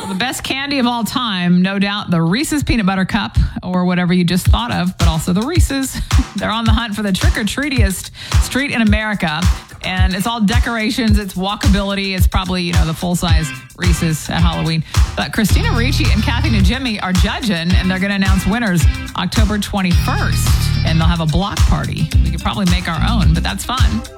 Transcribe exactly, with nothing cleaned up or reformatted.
The best candy of all time, no doubt, the Reese's Peanut Butter Cup, or whatever you just thought of, but also the Reese's. They're on the hunt for the trick-or-treatiest street in America, and it's all decorations, it's walkability, it's probably, you know, the full-size Reese's at Halloween. But Christina Ricci and Kathy Najimy are judging, and they're going to announce winners October twenty-first, and they'll have a block party. We could probably make our own, but that's fun.